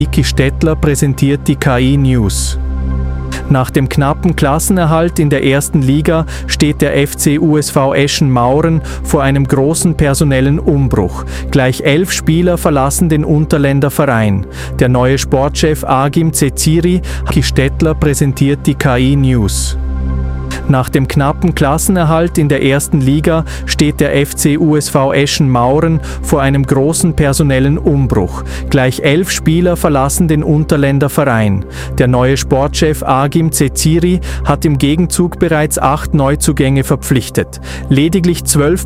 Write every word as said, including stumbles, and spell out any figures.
Niki Stettler präsentiert die K I-News. Nach dem knappen Klassenerhalt in der ersten Liga steht der F C U S V Eschen-Mauren vor einem großen personellen Umbruch. Gleich elf Spieler verlassen den Unterländer Verein. Der neue Sportchef Agim Ceciri, Niki Stettler präsentiert die K I-News. Nach dem knappen Klassenerhalt in der ersten Liga steht der F C U S V Eschen-Mauren vor einem großen personellen Umbruch. Gleich elf Spieler verlassen den Unterländer Verein. Der neue Sportchef Agim Ceciri hat im Gegenzug bereits acht Neuzugänge verpflichtet. Lediglich zwölf